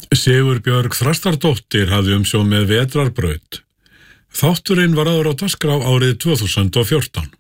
Sigurbjörg Þrastardóttir hafði umsjón með Vetrarbraut. Þátturinn var áður á dagskrá árið 2014.